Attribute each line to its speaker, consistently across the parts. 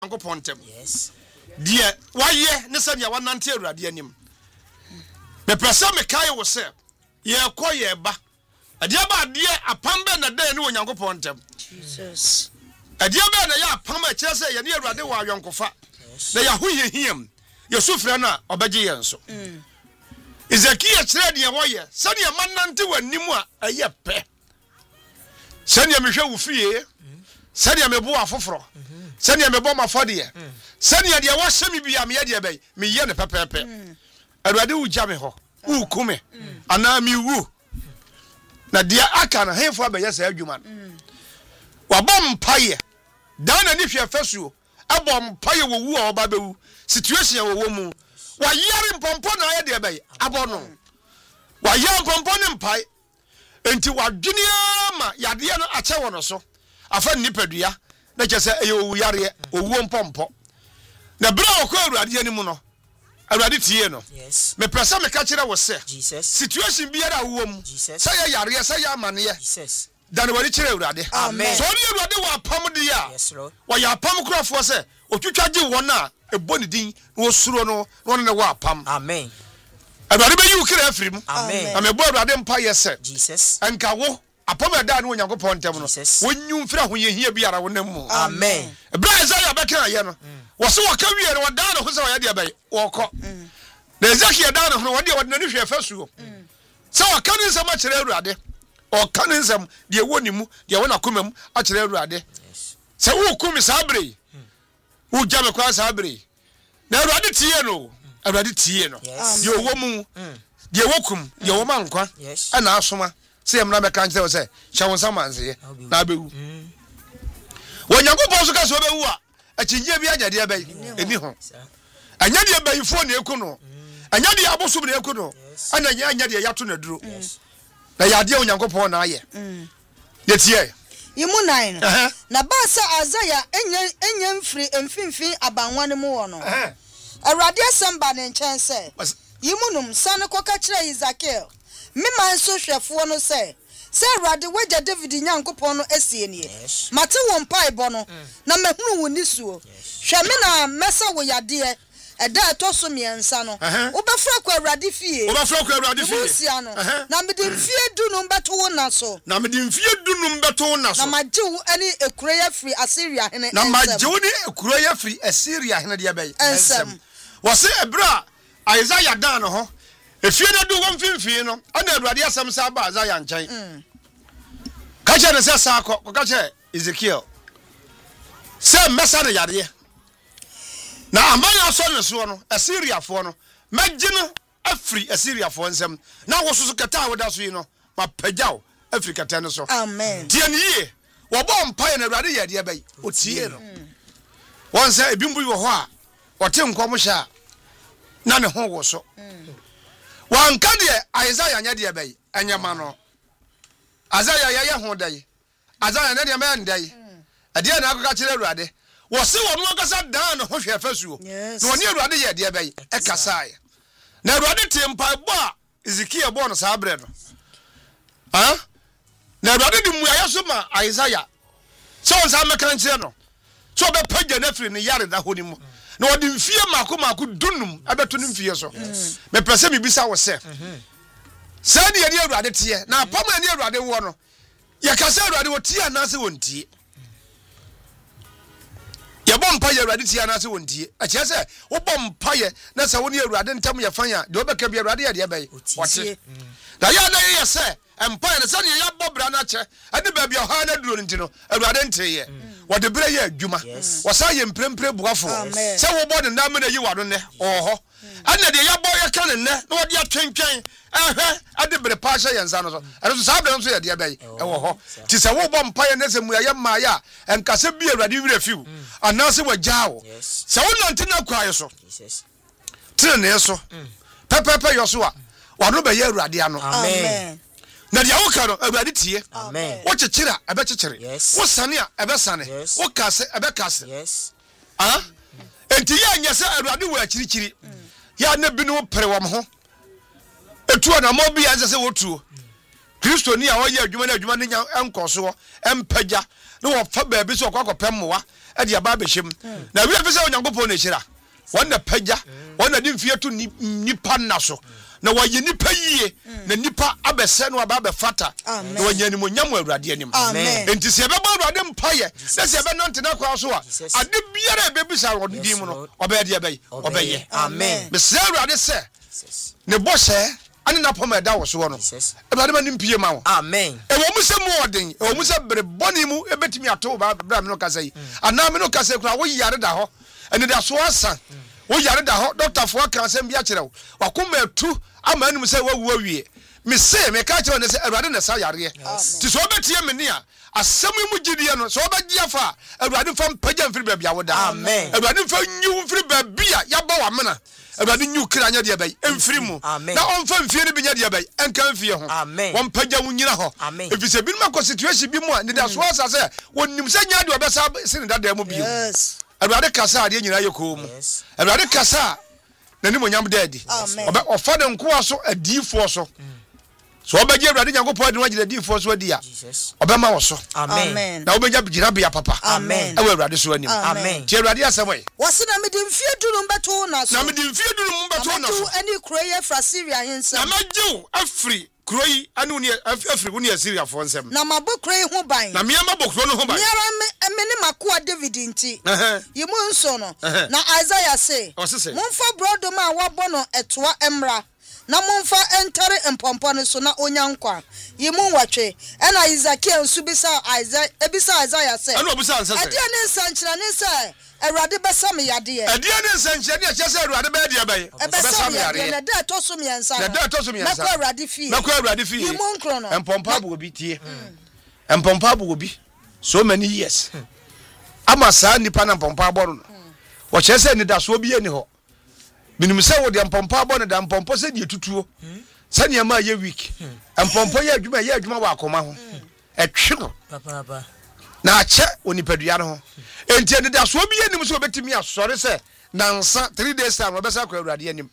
Speaker 1: Nyankopɔn ntem.
Speaker 2: Yes.
Speaker 1: Die waye ne sɛ nea wanante Awurade anim. Me pɛsɛ me kae wo sɛ ye kɔ ye ba. Ade ba de apam be na dan ne Nyankopɔn ntem.
Speaker 3: Jesus.
Speaker 1: Ade ba na ya apam a kyerɛ sɛ ye ne Awurade wɔ ayɔnkofa. Na ya ho ye hiam. Ye sufrɛ na obegye ye nso. Ezekiel kyerɛ de wɔyɛ sɛ ne manante w'anim a ɛyɛ pɛ. Sɛ ne mehwɛ wo fie. Sɛ ne mebo afoforo. Sɛ ne mebo mafɔde. Sɛ ne de wɔhyɛ me bia me yɛ de bɛy. Me yɛ ne pɛpɛpɛ. Awurade wo gya me hɔ. Wo kume. Ana mi wu. Na dia aka na hefo abɛyɛ sɛ adwuma no. Wabɔ mpaye. Dan na ni hwɛ fasuo. Abɔ mpaye wo wu a ɔba bɛwu. Situation a wo mu. Wa yare mpompo na ayɛ de bɛy. Abɔ no. Wa yare mpompo ne mpaye. Enti wadwene ma yadeɛ no akyɛ wɔ no so. Afa nipadua na kyɛ sɛ ɛyɛ owu yareɛ, owu mpompo. Na bra wɔ Awurade anim no. Awurade tie no.
Speaker 2: Yes.
Speaker 1: Me pɛsɛ me ka kyerɛ wo sɛ.
Speaker 2: Jesus.
Speaker 1: Situation biara wo mu.
Speaker 2: Jesus.
Speaker 1: Sɛ yɛ yareɛ, sɛ yɛ amaneɛ.
Speaker 2: Jesus.
Speaker 1: Dan wari kyerɛ Awurade.
Speaker 2: Amen.
Speaker 1: So ɔne Awurade wɔ apam de ya.
Speaker 2: Yes, Lord.
Speaker 1: Wɔyɛ apam kurɔfoɔ sɛ otwitwa gye wɔn a ɛbɔ ne din na wɔsuro no na wɔne ne wɔ apam.
Speaker 2: Amen.
Speaker 1: Awurade bɛyi wo kra afiri mu.
Speaker 2: Amen.
Speaker 1: Na mebɔ Awurade mpa yɛ sɛ.
Speaker 2: Jesus.
Speaker 1: Enka wo apam ɛda ne Onyankopɔn ntem no. Wonyu mfira ho yehia biara wo nam mu.
Speaker 2: Amen.
Speaker 1: Ebra Isaiah bɛka yɛ no. Wɔse wɔka wie no wɔda ne ho sɛ wɔyɛ de bɛyɛ wɔkɔ. Na Ezekiel da ne ho wɔde n'ani hwɛ fasuo. Sɛ wɔka ne nsɛm akyerɛ Awurade. Ɔka ne nsɛm de wɔ ne mu, de wɔ n'akoma mu akyerɛ Awurade. Sɛ wo kum saa bere. Wo gya me kwa saa bere. Na Awurade tie no. Awurade tie no. De wɔ mu, de wɔ kum, de wɔ mankwa. Ana asoma. Sɛ yɛmra bɛka nkyerɛ wo sɛ hyɛ wo nsa manseɛ na abɛwu. Onyankopɔn so ka sɛ ɔbɛwu a akyinye bi anyadeɛ bɛyi ɛni ho. Anya deɛ bɛyifo ne eku no. Anya deɛ abosom ne eku no. Ana anya deɛ yato na duro. Na yadeɛ Onyankopɔn na ayɛ. Yetie.
Speaker 3: Yimu nine. Na ba sɛ Isaiah enya mfiri mfimfin abanwa ne mu wɔ no. Awurade asɛmba ne nkyɛn sɛ yimu num sane kɔka kyerɛ Ezekiel. Mema nso hwɛfoɔ no sɛ Awurade wagya David Nyankopɔn no asie nie. Mate wo mpaebɔ no na mahunu wo nisuo. Hwɛ me na mɛsa wo yadeɛ. Ɛda ɛtɔ so miɛnsa no. Wobɛfra kɔ Awurade fie.
Speaker 1: Wobɛfra kɔ Awurade fie.
Speaker 3: Musia no. Na mede mfie dunum bɛto wo na so.
Speaker 1: Na mede mfie dunum bɛto wo na so.
Speaker 3: Na magye wo ani ekura ya firi Assyria hene.
Speaker 1: Na magye wo ni ekura ya firi Assyria hene de bɛyɛ.
Speaker 3: Ensem.
Speaker 1: Wɔse Ebra Isaiah dan no ho. Efie na do wɔn mfimfini no. Ana Awurade asɛm sa ba Isaiah nkyɛn. Ka kyerɛ ne sɛ saa kɔ ka kyerɛ Ezekiel. Sɛ mɛsa ne yadeɛ. Na amanya asɔ ne so no Assyriafoɔ no magye no afiri Assyriafoɔ nsɛm na wo so kɛta a woda so yi no mapagyaw afiri kɛta no so.
Speaker 3: Amen.
Speaker 1: Tie ne yie wɔbɔ mpae na Awurade yɛ deɛ bɛyi otie no. Wɔn sɛ ebi mbu wɔ hɔ a wɔte nkɔm hyɛ a na ne ho wo so. Wɔn ka deɛ Isaiah nyɛ deɛ bɛyi anyama no. Isaiah yɛ ho dai. Isaiah ne deɛ mɛ ndai. Ɛdeɛ na akɔka kyerɛ Awurade. Wɔse wɔn akasa dan no ho hwɛ fasuo. Na wɔne Awurade yɛ deɛ bɛyi ɛkasae. Na Awurade te mpaebɔ a Ezekiel bɔ no saa brɛ no. Na Awurade de mmuayɛ so ma Isaiah. Sɛ wɔn saa mɛka nkyerɛ no. Sɛ ɔbɛpagya no afiri ne yare da hɔ ne mu. Na wɔde mfie maako dunum abɛto ne mfie so. Mepɛ sɛ mebisa wo sɛ. Sɛ deɛ ne Awurade teɛ. Na apam a ne Awurade wɔ no. Yɛkasa Awurade wɔtie anaasɛ wɔntie. Yɛbɔ mpaye Awurade tie anaasɛ wɔntie. Akyerɛ sɛ wobɔ mpaye na sɛ wo ne Awurade ntam yɛ fan a deɛ wobɛka bi Awurade yɛ deɛ bɛyɛ wɔte. Na yɛ na yɛ sɛ mpaye no sɛ ne yɛbɔ bra no akyɛ ɛne baabi a ɔha no aduro no nti no Awurade nteyɛ. Wɔde berɛ yɛ adwuma. Wɔsa yɛ mprempre buafo. Sɛ wobɔ ne nam na yi wado nnɛ ɔwɔ hɔ. Ɛna deɛ yɛbɔ yɛka ne nnɛ na wɔde atwentwɛn ade bere pa hyɛ yɛn nsa no so. Ɛno so saa bere nso yɛ deɛ bɛyɛ ɛwɔ hɔ. Ti sɛ wobɔ mpaye ne sɛ muyayɛ maayɛ a ɛnkasɛ bi Awurade werɛ fiw. Anaasɛ wagyaa wo. Sɛ wonante na kwae so. Tene so. Pɛpɛpɛ yɔ so a wano bɛyɛ Awurade ano.
Speaker 2: Amen.
Speaker 1: Na deɛ woka no Awurade tie.
Speaker 2: Amen.
Speaker 1: Wo kyekyere a ɛbɛkyekyere. Wo sane a ɛbɛsane. Wo kase ɛbɛkase.
Speaker 2: Yes.
Speaker 1: Enti yɛ nyɛ sɛ Awurade wɔ akyirikyiri. Ya na bi no pere wɔm ho. Etu na mo bi anse sɛ wotuo. Kristoni a wɔyɛ adwuma na adwuma ne nya ɛnkɔ so ɛmpagya na wɔfa baabi so ɔkɔ akɔpɛ mmoa e de aba behim na wi afese onyankopon na hira wona pagya wona di mfie to nipa na so na waye nipa yie na nipa abese no aba befata na wanyani monyam awurade anim enti se beba awurade mpaye na se be nonte na kwa so a ade biara ebebisa wodi mu no obede ebe obeye
Speaker 2: amen
Speaker 1: be se awurade se ne bose ani na poma da wo so no awurade ma nimpie ma wo
Speaker 2: amen
Speaker 1: e wo mu se mu odin e wo mu se bere boni mu ebetimi ato ba bra me no kasa yi ana me no kasa kura wo yare da ho ene da so asa wo yare da ho doctor fo kan asem bia kire wo wakoma atu ama anum se wawu awie me se me ka kire ne se awurade na sa yare ti so betie me ne a asem mu gidie no so obagia fa awurade fa mpagya mfiri ba bia wo da
Speaker 2: amen
Speaker 1: awurade fa nyu mfiri ba bia ya ba wa mena awurade nyu kra nya de bai emfiri mu na onfa mfie ne binya de bai enka mfie ho won pagya wunyina ho efise bi ma ko situation bi mu a ne da so asase wonim se nya de obesa sine dada mu bio awurade kasa ade nyina yeko mu awurade kasa na ni monyam daadi ofa de nko so adifo so so obegye awurade nyankopɔ de wagye adifo so adi a obema wo so
Speaker 2: amen
Speaker 1: na obegya bigina bia papa
Speaker 2: amen
Speaker 1: awurade so anim
Speaker 2: amen
Speaker 1: ti awurade asɛmwe
Speaker 3: wase na mede mfie duru mbeto na so
Speaker 1: na mede mfie duru mbeto na so
Speaker 3: ani kroye fra Syria hensa
Speaker 1: na magyew afri kroyi anu ni afri woni Syria fo nsem
Speaker 3: na mabo kroyi ho ban
Speaker 1: na miama bokro no ho ban
Speaker 3: miara me ne makoa David nti yimu nso no na Isaiah say momfa brodom a wabo no etoa emra na momfa entare empompo no so na onyankwa yimu watwe ena Ezekiel nso bisa Isaiah say
Speaker 1: eno bisa ansa say
Speaker 3: ade ne nsankyira ne say awurade besa me yade e
Speaker 1: ade ne nsankyira ne kyese awurade be de bai besa me yade
Speaker 3: na da to so miensa
Speaker 1: na da to so miensa
Speaker 3: na awurade fie yimu nkro no
Speaker 1: empompo abo obi tie empompo abo obi so many years ama saa nipa na mpompo abo no wo kyese ni da so obi ani ho binim se wo de mpompo abo ne da mpompo se de tutuo se ne ma ye week mpompo ye adwuma wa akoma ho etwe no
Speaker 2: papa
Speaker 1: na ache onipadua no ho enti ne da so obi anim se obetimi asore se nansa 3 days time obesa kwa awurade anim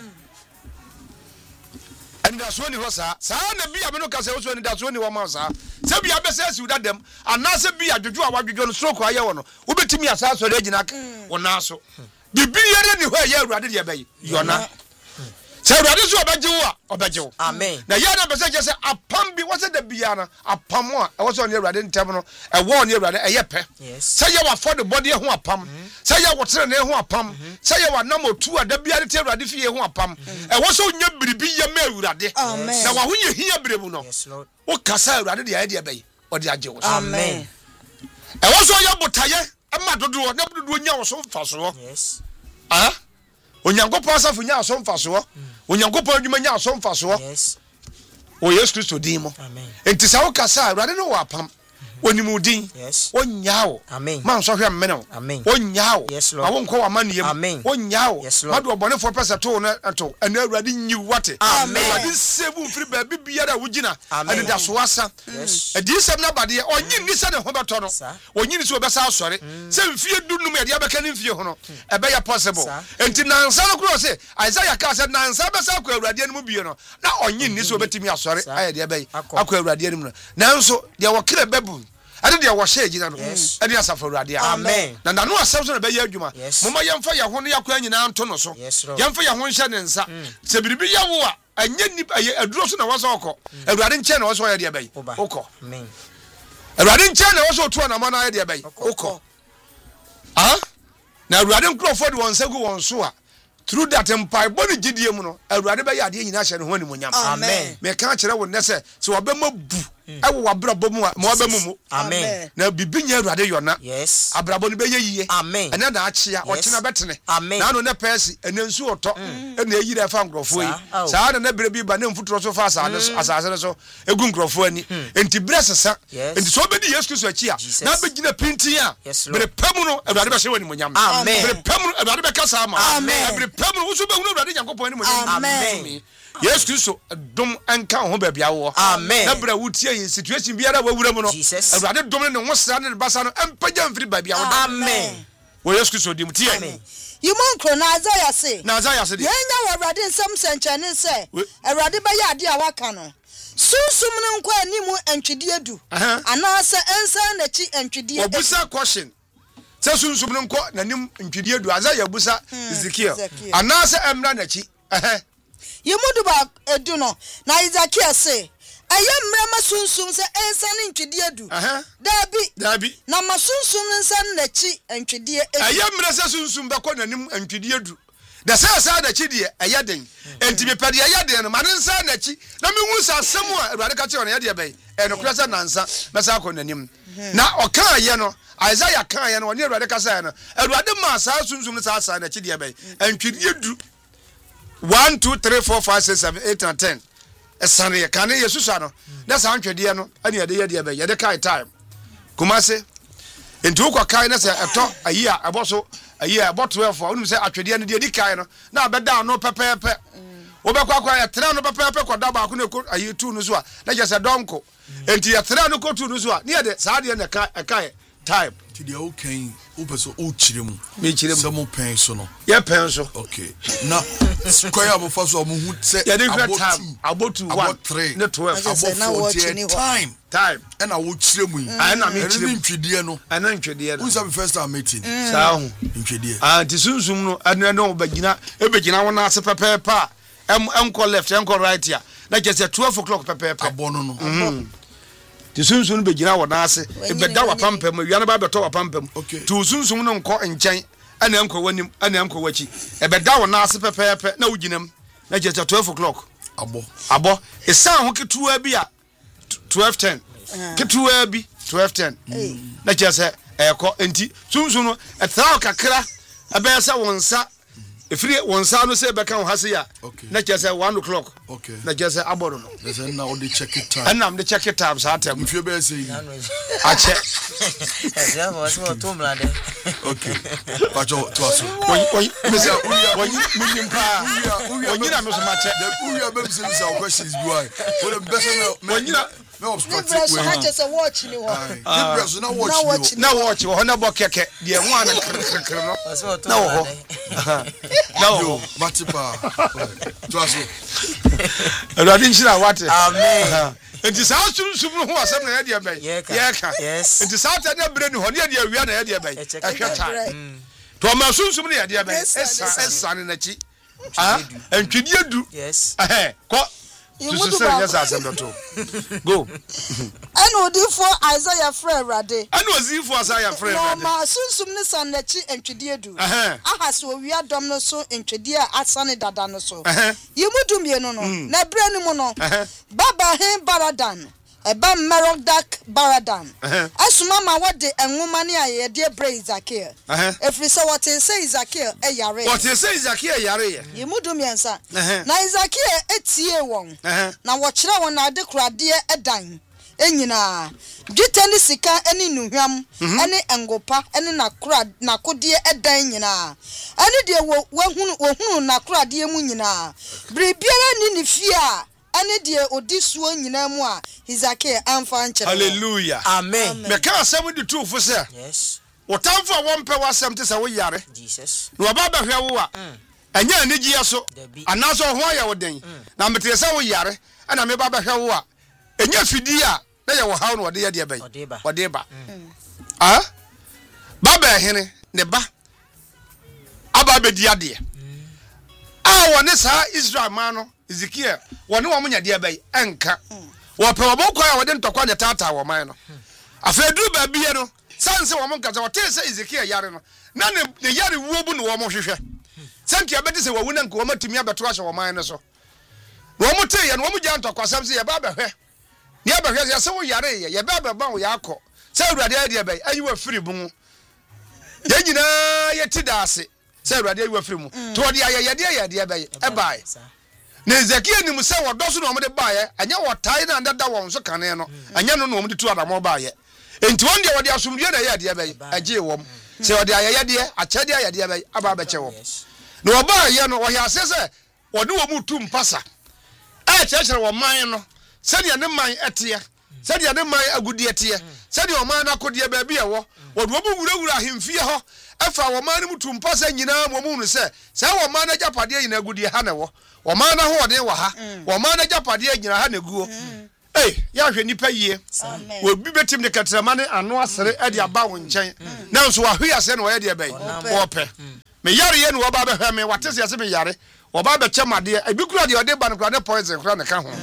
Speaker 1: ani da so ni ho saa na bia me no kasa wo so ni da so ni wo ma saa se bia besa si udadam ana se bia dwodwo a wadwodwo no stroke aye wo no obetimi asa asore agina wona so bibiyere ni ho ya awurade de bai yona se awurade so obagye
Speaker 2: amen
Speaker 1: na ya na besa je se apam bi wose da bia na apam a wo so ni awurade ntem no e wo ni awurade eye pe se ya wa for the body ho apam se ya wo tere ne ho apam se ya wa nam otu a da bia de awurade fie ho apam e wo so nya biribi ye ma awurade na wa ho ye hia birebu no wo kasa awurade de ya de bai o de agye wo
Speaker 2: amen
Speaker 1: e wo so ya botaye ama dodo na dodo nya wo so mfa so onyankopɔn asafo nya so mfa so onyankopɔn adwuma nya so mfa so o Yesu Kristo din mo enti sa wo kasa awurade no wa apam onimudin onyawo man so hwe mmene onyawo ma won ko amaniyem onyawo ma do obone for pesa to na to ena awurade nyi wate awurade sebu mfiri ba bibiara wugina ene da so asa edi sem na bade onyi ni se ne ho beto no onyi ni se obesa asore se mfie dunum e de abeka ne mfie ho no ebe ya possible enti nansa no kro se Isaiah ka se nansa besa ko awurade anim bie no na onyi ni se obetimi asore aye de ebe akọ awurade anim no nanso de wokire bebu ade de wɔhyɛ gina no ade asafo awurade
Speaker 2: amen
Speaker 1: na nanu asɛm so na bɛyɛ adwuma moma yɛmfa yɛ ho no yakɔ nyina nto no so yɛmfa yɛ ho nhyɛ ne nsa sɛ biribi yɛ wo a ɛnyɛ nipa aduro so na wɔsɔ ɔkɔ awurade nkyɛn na wɔsɔ yɛ deɛ bɛyi wokɔ awurade nkyɛn na wɔsɔ otu anamɔ na yɛ deɛ bɛyi wokɔ na awurade nkurɔfoɔ de wɔn nsa gu wɔn so a through that empire boni gidie mu no awurade bɛyɛ adeɛ nyina hyɛ ne ho animonyam
Speaker 2: amen
Speaker 1: me ka kyerɛ wo nnɛ sɛ sɛ wɔbɛma bu ɛwɔ wabrabɔ mu a ma wɔbɛmu mu
Speaker 2: amen
Speaker 1: na bibi nya awurade yɔna
Speaker 2: yes
Speaker 1: abrabɔ no bɛyɛ yie
Speaker 2: amen
Speaker 1: ɛnɛ na akyea ɔkyena bɛtene
Speaker 2: amen
Speaker 1: na ano ne pɛsi ɛnɛ nsu ɔtɔ ɛna eyira ɛfa nkurɔfoɔ yi saa na bere bi ba ne mfuturo so fa asase no so egu nkurɔfoɔ ani enti bere sesa enti so bɛdi Yesu Kristo akyi a na bɛgyina pintin a bere pɛmu no awurade bɛhyɛ wɔ animonyam
Speaker 2: amen
Speaker 1: bere pɛmu no awurade bɛkasa ama
Speaker 2: amen
Speaker 1: bere pɛmu no wusu bɛhunu awurade Nyankopɔn animonyam
Speaker 3: amen
Speaker 1: Yesu Kristo dom enka ho ba bia wo
Speaker 2: amen
Speaker 1: na bra wutie yi situation biara wawura mu no awurade dom ne ho sra ne basa no empagya mfiri ba bia wo
Speaker 2: amen
Speaker 1: wo Yesu Kristo dim tie
Speaker 3: yimon kro na Isaiah say
Speaker 1: de
Speaker 3: yenya wo awurade nsem senkyane say awurade ba ya ade a waka no susum ne nkwa animu entwede adu ana se ensa na chi entwede
Speaker 1: obusa question sɛ sunsum no nkɔ nanim ntwidie du Isaiah busa Ezekiel anase emra nachi
Speaker 3: Yimudu ba edu no na Ezekiel say ayemra masunsum se ensa ne ntwidie du dabi na masunsum nsa nachi ntwidie
Speaker 1: ayemra se sunsum bɛkɔ nanim ntwidie du da sa nachi die ayɛden enti mepɛde ayɛden no mane nsa nachi na mehu sa asɛm a Awurade ka kyerɛ no yɛde bɛyi ɛnokora sɛ nansa mɛsa akɔ nanim na ɔka ayɛ no Isaiah ka ayɛ no ɔne Awurade ka sɛ no Awurade ma sa sunsum no sa nachi die bɛyi ntwidie du 1 2 3 4 5 6 7 8 and 10 esane kan Yesusa no na sa antwede no ane yɛde bɛyi yɛde kai time kumase enti ukɔ kai na sɛ ɛtɔ ayi a ɛbɔ ayi a ɛbɔ 12 a wonim sɛ atwede no de di kai no na bɛda no pɛpɛpɛ wobɛkɔ akɔ yɛtra no pɛpɛpɛ kɔda baako ne kɔ ayi tu no so a na gye sɛ dɔnko enti yɛtra no kɔ tu no so a ne yɛde saa de na ɛkai time
Speaker 2: ti de o kan o person o chire mu
Speaker 1: me chire mu
Speaker 2: se mo pen so no
Speaker 1: ye pen so
Speaker 2: okay na square abo fa so mo hu se
Speaker 1: about 2 1 3 ne 12
Speaker 2: about 40 time and I wo chire mu
Speaker 1: na me chire mu
Speaker 2: ntwedie no
Speaker 1: ana ntwedie no
Speaker 2: unsa first time meeting
Speaker 1: saa ho
Speaker 2: ntwedie
Speaker 1: ti sunsum no ana no ebegina wona ase pepepa enko left enko right ya na just 12 o'clock pepepa
Speaker 2: abono no
Speaker 1: ti sunsun be gina wona ase ebeda wapampam wiana ba beto wapampam ti sunsun no nko nkyɛn ana nko wanim ana nko wachi ebeda wona ase pepepe na wuginam na just 12 o'clock abo esan ho ketuwa bi a 12:10 ketuwa bi 12:10 na just ɛkɔ enti sunsun no ɛtra kakra ɛbɛyɛ sɛ wonsa efiri wonsa no sɛ bɛka ho hase ya na just 1 o'clock na just aboro no
Speaker 2: na sɛ na o de check it time
Speaker 1: ana am de check it time saa tem
Speaker 2: mfie bɛ sɛ
Speaker 1: ache
Speaker 4: ɛsɛ mo so to mlade
Speaker 2: okay pacho to aso
Speaker 1: wonyi na me so ma che
Speaker 2: we are maybe say some questions do I what the best
Speaker 1: wonyi
Speaker 2: me obstruct
Speaker 3: we just a watch ni ho
Speaker 1: na watch wo na bo keke de ho ana krkrkr no na wo na wo
Speaker 2: matipa to aso
Speaker 1: Awurade nhyira wate
Speaker 4: amen
Speaker 1: enti saa sunsum no ho asɛm na yɛde bɛn yɛka enti saa ta na bre ni ho ne yɛde awia na yɛde bɛn ɛhwɛ ta to ma sunsum ne yɛde bɛn esa ne nachi ntwedie du kɔ
Speaker 3: Yimudu ba
Speaker 1: yes asɛm dɔto go
Speaker 3: eno di for Isaiah frɛ Awurade
Speaker 1: ana ozifo Isaiah frɛ
Speaker 3: no ma sunsum ne san nachi ntwedie du aha so owia dom no so ntwedie a asane dada no so Yimudu mienu no na bre ni mu no baba hen Baradan eba Merodach Baradan asuma ma wode enwoma ne ayede bre Ezekiel efri se wote se Ezekiel eyare
Speaker 1: wote se Ezekiel yare ye
Speaker 3: Yimudu miensa na Ezekiel etie won na wo kyerɛ won na ade kurade edan enyina dwetɛ ne sika ene nuhwam ene engopa ene na kodie edan nyina ene de wo na kurade mu nyina bribiara ni ne fie a ene de odisuo nyina mu a Ezekiel amfa nkyere
Speaker 1: hallelujah
Speaker 4: amen
Speaker 1: me ka asɛm di tu fo sɛ
Speaker 4: yes
Speaker 1: wotamfo a wɔmpɛ wasɛm te sɛ wo yare
Speaker 4: Jesus
Speaker 1: na wɔba bɛhwɛ wo a ɛnya anigye so anaso ho ayɛ wo den na mete sɛ wo yare ana me ba bɛhwɛ wo a ɛnya fidi a na yɛ wo haw no wɔde yɛ de bɛn wɔde ba baba hene ne ba aba bɛdi ade a wɔne saa Israel man no Ezekiel wɔne wɔn nya de bɛn ɛnka wɔpɛ wɔn kɔ a wɔde ntɔkwa ne tata wɔ man no afɛ duru ba bie no sanse wɔn nkasa wɔte sɛ Ezekiel yare no na ne yare wuo bu no wɔn hwehwɛ santia bɛde sɛ wɔwu na nko wɔn atumi abɛto ahyɛ wɔn man no so wɔn te yɛ no wɔn gya ntɔkwasɛm sɛ yɛba bɛhwɛ ne yɛbɛhwɛ sɛ sɛ wo yare yɛ yɛba bɛba wo yɛakɔ sɛ Awurade ayɛ bɛn ayi wɔ firi bu mu yɛn nyinaa yɛti daase sɛ Awurade ayi wɔ firi mu to wɔde ayɛ yɛde bɛn ɛbae na Ezekiel nim sɛ wɔdɔ so na wɔn de baeɛ anya wɔtae na dada wɔn so kane no anya no na wɔn de tu adamɔ baeɛ enti wɔn de wɔde asomdue na yɛde bɛn agye wɔm sɛ wɔde ayɛ akyɛde ayɛ bɛn aba bɛkyɛ wɔm na wɔbaeɛ no wɔhɛ ase sɛ wɔde wɔn mu tu mpasa kyerɛkyerɛ wɔn man no sɛdeɛ ne man ɛteɛ sɛdeɛ ne man agudie teɛ sɛdeɛ wɔn man n'akodeɛ baabi ɛwɔ wɔde wɔn wurawura ahemfie hɔ ɛfa wɔn man no mu tu mpasa nyinaa wɔn mu nu sɛ wɔn man n'agyapadeɛ nyinaa agudie ha na ɛwɔ wɔn man n'ahoɔden wɔ ha wɔn man n'agyapadeɛ nyinaa ha na eguo ya hwe nipa yie obi betim de katrama ne ano asere e de aba wo nchen na nso wa hwe ase na wo ye de bai wo pe me yare ye no wo ba be hwe me watese ase me yare wo ba be chemade e bi kura de ode ba no kura ne poison kura ne ka ho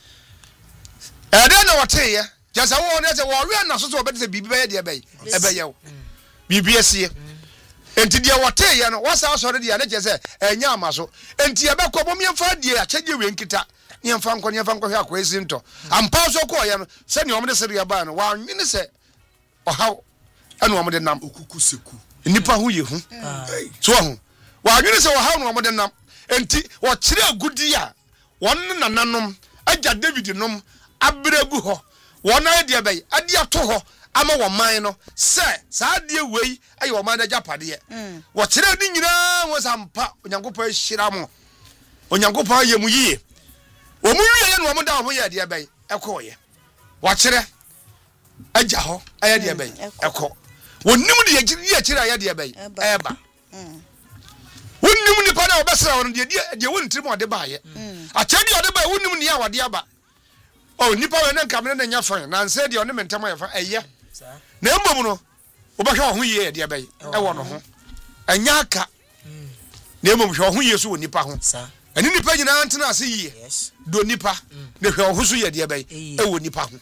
Speaker 1: e de na wote ye jasa wo ne se wo hwe na so so obede se bibi be ye de bai e be ye wo bibi asie enti de wote ye no wasa asore de ya ne je se enya amaso enti e be ko bom ye fa de akyege we nkita nyemfa nkɔ hwe akwesi nto ampa so kɔ ye no se ne omde sere ya ba no wa nwene se ɔhaw ene omde nam
Speaker 2: okuku seku
Speaker 1: nipa ho ye hu so ho wa nwene se ɔhaw no omde nam enti wo kyere agudi a won nananom agya David nom abregu ho won ade bai ade ato ho ama wo man no se saa de wei ayi wo man da japade wo kyere ni nyina wo sampa onyankopɔ hyira mo onyankopɔ ye mu yie omu wiye no omuda ho ye de bai ekɔ ye wa kyere agya ho aye de bai ekɔ wonim de ye kyere aye de bai eba wonim ni pa na obesra won de wontim ode ba ye akyedi ode ba wonim ni a wode aba o nipa we na nkamne na nya fan na nse de one mentam aye fa eye na embom no obehwe ho ye de bai ewo no ho anya aka na embom hwe ho ye so woni pa ho ani nipa nyina antena ase yie do nipa ne hwe ho so ye de bai ewo nipa ho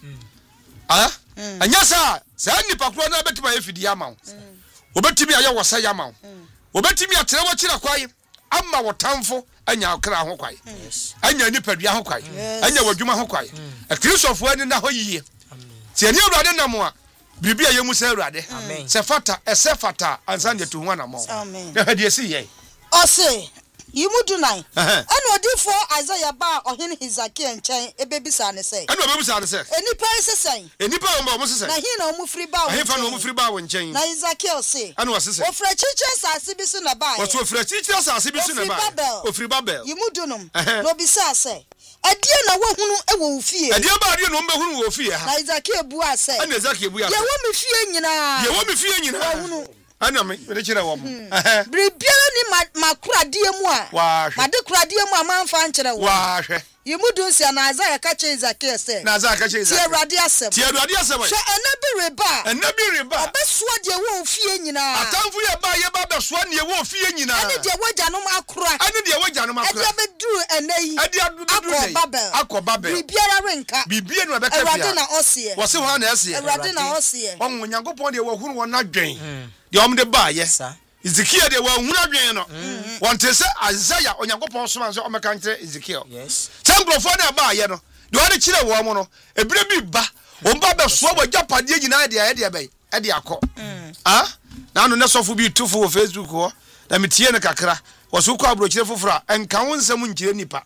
Speaker 1: anya sa nipa kro na betima ye fidi ama wo obetimi aye wosa ya ma wo obetimi atere wo kira kwai amma wotamfo anya kra ho kwai anya nipa dua ho kwai anya wadwuma ho kwai akrisofo ani na ho yie ti ani awurade nam a bibia ye mu se awurade se fata ese fata ansan de to ho na mo na hadi esi ye
Speaker 3: ose yimudu nai eno odifo Isaiah ba ohene Hezekiah nchen ebebisa ne se
Speaker 1: eno ebebisa ne se
Speaker 3: enipa sesen
Speaker 1: enipa o mo sesen
Speaker 3: na hin na omu free ba wo
Speaker 1: ahefa na omu free ba wo nchen
Speaker 3: na Hezekiah se
Speaker 1: eno wo sesen
Speaker 3: ofra chiche asase bi so na ba
Speaker 1: wo so ofra chiche asase bi so na ba ofri babel
Speaker 3: yimudu num no bisa se adie na wo hunu ewo ofie
Speaker 1: adie ba adie no mbehunu wo ofie ha
Speaker 3: na Hezekiah bu ase
Speaker 1: eno Hezekiah bu ase
Speaker 3: ye wo me fie nyina
Speaker 1: wo hunu ana me kire wo mo
Speaker 3: bribiara ni makuradie mu a made kuradie mu a manfa nkere wo
Speaker 1: wa hwe
Speaker 3: yimudu nsia na Isaiah ka che Hezekiah se
Speaker 1: na Isaiah ka che Hezekiah
Speaker 3: ti awurade asem hwe enabi reba obesoa de wo ofie nyina
Speaker 1: atamfu ye ba besoa ne wo ofie nyina
Speaker 3: ane de wajanom akora ade beduru enayi akọ babel bribiara renka
Speaker 1: bibie no be ka
Speaker 3: awurade na ose
Speaker 1: wo se ho na ese
Speaker 3: awurade na ose
Speaker 1: on nyankopon de wo hunu won adwen de omde ba ye Ezekiel de wa hunu adwen no won te se Isaiah onyankopon so man so o meka ntere Ezekiel templofo na ba ye no de wade kire wo mo no ebire bi ba on ba be so wa japade nyina de de be e de akọ na no ne sofo bi tufo wo Facebook ho na metie ne kakra wo so ko abro kire fofora enka wo nsam nkire nipa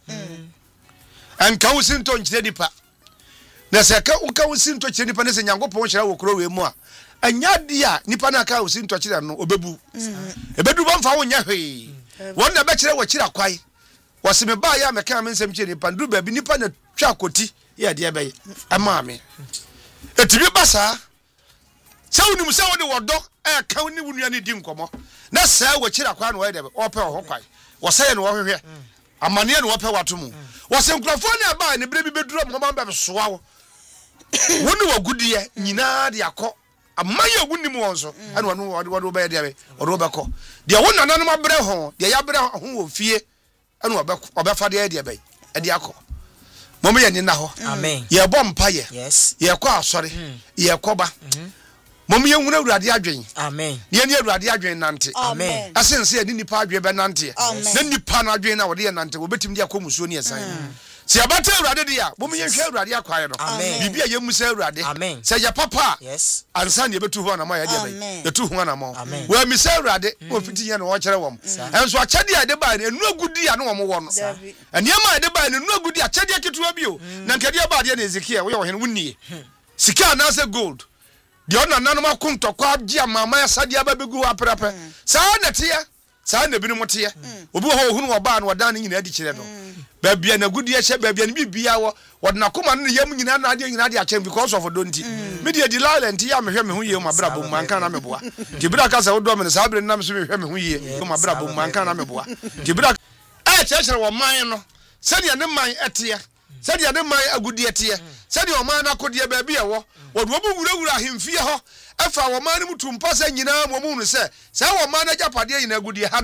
Speaker 1: enka wo sinto nkire nipa na se ka wo ka wo sinto kire nipa ne se nyankopon hyira wo kro we mu a anya dia nipa na ka wo sinto kire no obebu ebedu ba mfa wo nya hwe won na be kire wo kire kwai wo se me ba ya me ka me nsam kire nipa ndu ba bi nipa na twa koti ye de be ama me etibi basa sawuni musa wode wodo e ka woni wunua ne di nkomo na saa wo kire kwa na wo de be ope ho kwai wo saye no wo hwehwe amane ne wo pe wato mu wo se nkrofo na ba ne bre bi beduro mo ma be soa wo woni wo gudie nyina de akọ amaye wuni mu wonso ane wo be de be wo be ko de wo nananom abre ho de ya bre ho wo fie ane wo be fa de be e de akọ momo ye ni na ho
Speaker 4: amen
Speaker 1: ye bọ mpa ye
Speaker 4: yes
Speaker 1: ye kọ asọre ye kọba momo ye hunu awurade adwen
Speaker 4: amen
Speaker 1: ye ni awurade adwen nante
Speaker 4: amen
Speaker 1: asense ye ni nipa adwen be nante na nipa na adwen na wo de ye nante wo betim de akomusuo ne yesan si abata awurade dia momo ye hwe awurade akwaye no bibia ye musa awurade se ye papa
Speaker 4: yes
Speaker 1: ansa ne betu ho na ma ye de be betu ho na ma wo misa awurade wo fiti ye no wo kere wom enso akyade ade ba ne enu agudi ya no wo mo wo no eniema ade ba ne enu agudi akyade aketua bio na nkade ba ade na Ezekiel wo ye wo hene wunnie sika na se gold de ona nanom akontokwa agye amama ya sade aba begu aprape saa na tie saa na binu motie obi ho hunu wo ba na wodan nyina adi kire no babia na gudi ya babia ni bibia wo wodna koma no yam nyina na ade nyina ade akyem because of donti media di silent ya mehwe me ho yie ma brabo manka na meboa kibira ka sa wodo me na sabre nam so mehwe me ho yie ma brabo manka na meboa kibira kyekere wo man no sade ne man ete sade ne man agudi ete sɛdeɛ ɔman no akodeɛ baabi ɛwɔ wɔde wɔn wurawura ahemfie hɔ ɛfa ɔman no mu tumpa sɛ nyinaa wɔn mu no sɛ wɔman no agyapadeɛ nyinaa agudeɛ ha